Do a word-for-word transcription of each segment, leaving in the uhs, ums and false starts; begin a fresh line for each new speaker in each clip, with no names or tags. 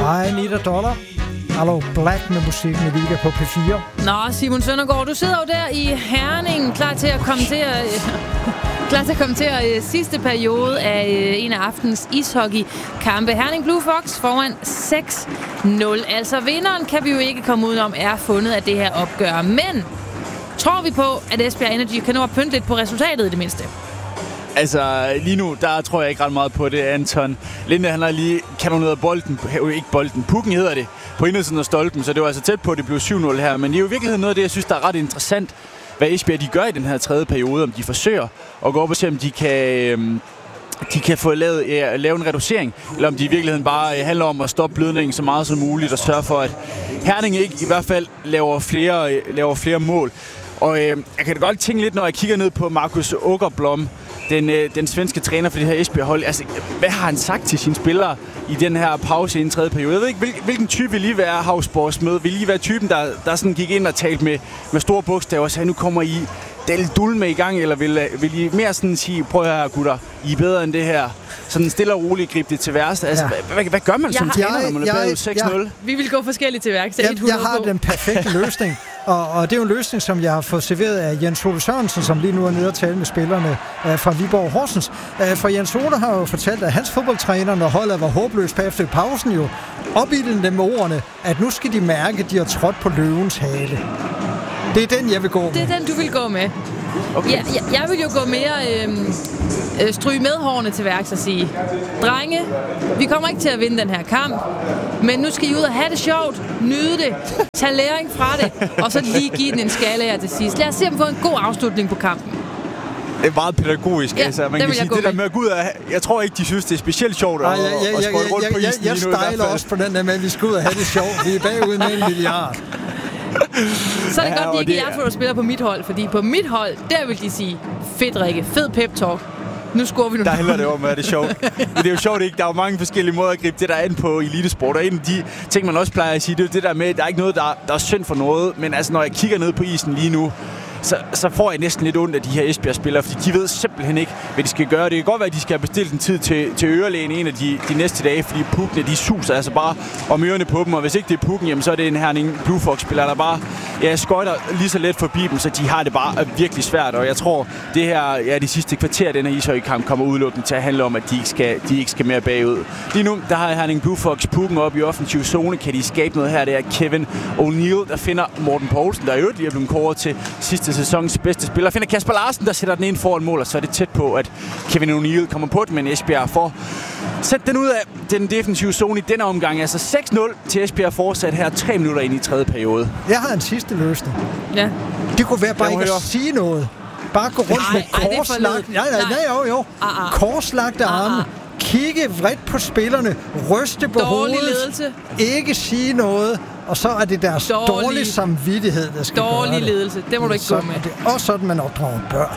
Hej, Nita Dollar. Hallo, Black med musikken i Liga på P fire.
Nå, Simon Søndergaard, du sidder jo der i Herning, klar til at kommentere, klar til at kommentere sidste periode af en af aftens ishockeykampe. Herning Blue Fox foran seks nul. Altså, vinderen kan vi jo ikke komme udenom, er fundet af det her opgør. Men tror vi på, at Esbjerg Energy kan nå at pynte lidt på resultatet i det mindste?
Altså, lige nu, der tror jeg ikke ret meget på det, Anton. Linde, han har lige kanoneret bolden, ikke bolden, pukken hedder det, på indersiden af stolpen, så det var altså tæt på, at det blev syv nul her. Men det er jo i virkeligheden noget af det, jeg synes, der er ret interessant, hvad Esbjerg de gør i den her tredje periode, om de forsøger at gå op og se, om de kan, de kan få lavet, ja, lave en reducering, eller om de i virkeligheden bare handler om at stoppe blødningen så meget som muligt, og sørge for, at Herning ikke i hvert fald laver flere, laver flere mål. Og øh, jeg kan da godt tænke lidt, når jeg kigger ned på Markus Åkerblom, den, øh, den svenske træner for det her Esbjerg-hold. Altså, hvad har han sagt til sine spillere i den her pause i den tredje periode? Jeg ved ikke, hvil, hvilken type vil I være, Havsborgs møde? Vil I være typen, der, der sådan gik ind og talte med, med store bogstaver og sagde, nu kommer I del dul med i gang, eller vil, vil I mere sådan sige, prøv her gutter, I er bedre end det her? Sådan stille og roligt gribe det til værste. Altså, ja. hvad, hvad, hvad gør man som
har,
træner, når man er bagud seks nul?
Ja. Vi vil gå forskelligt til værk.
Jeg, jeg har den perfekte løsning, og, og det er jo en løsning, som jeg har fået serveret af Jens Ole Sørensen, som lige nu er nede og tale med spillerne uh, fra Viborg Horsens. Uh, for Jens Ole har jo fortalt, at hans fodboldtræner, når holdet var håbløst bagefter pausen, jo opildede dem med ordene, at nu skal de mærke, at de har trådt på løvens hale. Det er den, jeg vil gå med.
Det er den, du vil gå med.
Okay.
Ja, jeg, jeg vil jo gå mere øh, øh, stryge med hårene til værks og sige, drenge, vi kommer ikke til at vinde den her kamp, men nu skal I ud og have det sjovt, nyde det, tage læring fra det, og så lige give den en skala her til sidst. Lad os se, om vi får en god afslutning på kampen.
Det er meget pædagogisk.
Ja,
altså, man kan sige, det
med.
der med at gå ud af, jeg tror ikke, de synes, det er specielt sjovt at,
Ej, jeg, jeg,
at skåre rundt
jeg,
på
jeg,
isen
jeg,
lige nu.
Jeg stejler også på den der med, at vi skal ud og have det sjovt. Vi er bagud med en milliard.
Så er det
ja,
godt, de ikke
det
er, der spiller på mit hold, fordi på mit hold, der vil de sige, fedt Rikke, fed pep talk. Nu scorer vi nu.
Der handler det om, at det er sjovt. Men det er jo sjovt ikke. Der er jo mange forskellige måder at gribe det der an på elitesport. Og en af de ting, man også plejer at sige, det er jo det der med, at der er ikke noget, der, der er synd for noget. Men altså, når jeg kigger ned på isen lige nu, så, så får jeg næsten lidt ondt af de her Esbjerg-spillere, fordi de ved simpelthen ikke, hvad de skal gøre. Det kan godt være, at de skal have bestilt en tid til, til ørelægen en af de, de næste dage, fordi pukkene, de suser altså bare om ørerne på dem, og hvis ikke det er pukken, jamen, så er det en Herning Blue Fox-spiller, der bare ja, skøjter lige så let forbi dem, så de har det bare virkelig svært, og jeg tror, det her, ja, de sidste kvarter af den her ishockeykamp kommer udelukkende til at handle om, at de ikke skal, de ikke skal mere bagud. Lige nu, der har Herning Blue Fox pukken op i offensiv zone, kan de skabe noget her, det er Kevin O'Neill, der finder Morten Poulsen, der er jo lige er blevet kåret til sidste sæsons bedste spiller. Finder Kasper Larsen, der sætter den ind foran mål, og så er det tæt på, at Kevin O'Neill kommer på det, men Esbjerg får sæt den ud af den defensive zone i denne omgang. Altså seks nul til Esbjerg fortsat her, tre minutter ind i tredje periode.
Jeg har en sidste løsning.
Ja.
Det kunne være bare ikke at sige noget. Bare gå rundt
Ej,
med korslagt. Nej, nej, nej, jo, jo.
Ah, ah.
Korslagte arme.
Ah, ah.
Kigge vredt på spillerne. Ryste på
Dårlig
hovedet.
ledelse.
Ikke sige noget. Og så er det deres
Dårlig,
dårlige samvittighed, der skal
Dårlig
gøre det.
ledelse. Det må du ikke
sådan
gå med.
Det er også sådan, man opdrager børn.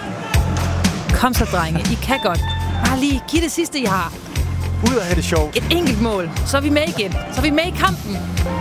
Kom så, drenge. I kan godt. Bare lige giv det sidste, I har.
Ud af have det sjovt.
Et enkelt mål. Så er vi med igen. Så er vi med i kampen.